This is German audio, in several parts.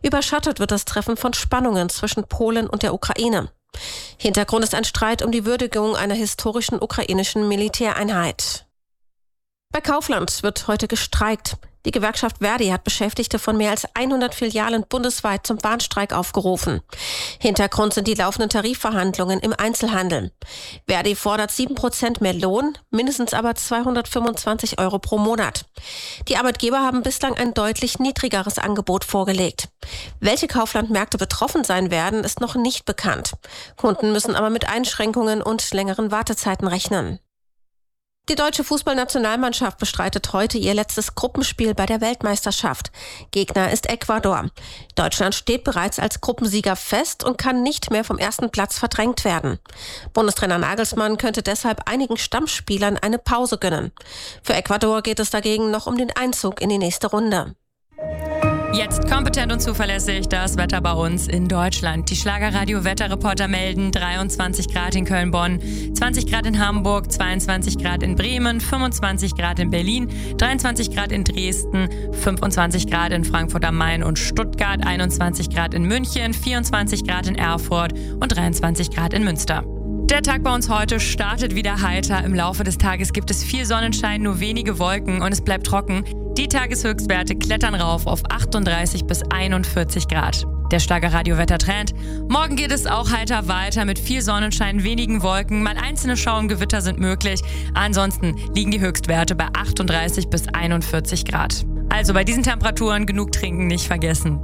Überschattet wird das Treffen von Spannungen zwischen Polen und der Ukraine. Hintergrund ist ein Streit um die Würdigung einer historischen ukrainischen Militäreinheit. Bei Kaufland wird heute gestreikt. Die Gewerkschaft Verdi hat Beschäftigte von mehr als 100 Filialen bundesweit zum Warnstreik aufgerufen. Hintergrund sind die laufenden Tarifverhandlungen im Einzelhandel. Verdi fordert 7% mehr Lohn, mindestens aber 225 € pro Monat. Die Arbeitgeber haben bislang ein deutlich niedrigeres Angebot vorgelegt. Welche Kaufland-Märkte betroffen sein werden, ist noch nicht bekannt. Kunden müssen aber mit Einschränkungen und längeren Wartezeiten rechnen. Die deutsche Fußballnationalmannschaft bestreitet heute ihr letztes Gruppenspiel bei der Weltmeisterschaft. Gegner ist Ecuador. Deutschland steht bereits als Gruppensieger fest und kann nicht mehr vom ersten Platz verdrängt werden. Bundestrainer Nagelsmann könnte deshalb einigen Stammspielern eine Pause gönnen. Für Ecuador geht es dagegen noch um den Einzug in die nächste Runde. Jetzt kompetent und zuverlässig das Wetter bei uns in Deutschland. Die Schlagerradio-Wetterreporter melden 23 Grad in Köln-Bonn, 20 Grad in Hamburg, 22 Grad in Bremen, 25 Grad in Berlin, 23 Grad in Dresden, 25 Grad in Frankfurt am Main und Stuttgart, 21 Grad in München, 24 Grad in Erfurt und 23 Grad in Münster. Der Tag bei uns heute startet wieder heiter. Im Laufe des Tages gibt es viel Sonnenschein, nur wenige Wolken und es bleibt trocken. Die Tageshöchstwerte klettern rauf auf 38 bis 41 Grad. Der Schlagerradio-Wettertrend. Morgen geht es auch heiter weiter mit viel Sonnenschein, wenigen Wolken. Mal einzelne Schauengewitter sind möglich. Ansonsten liegen die Höchstwerte bei 38 bis 41 Grad. Also bei diesen Temperaturen genug trinken nicht vergessen.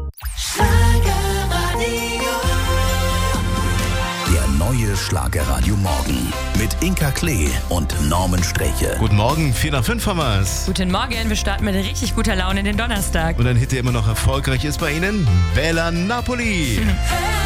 Der neue Schlagerradio Morgen mit Inka Klee und Norman Streche. Guten Morgen, 4:05 haben wir's. Guten Morgen, wir starten mit richtig guter Laune in den Donnerstag. Und ein Hit, der immer noch erfolgreich ist bei Ihnen, Bella Napoli.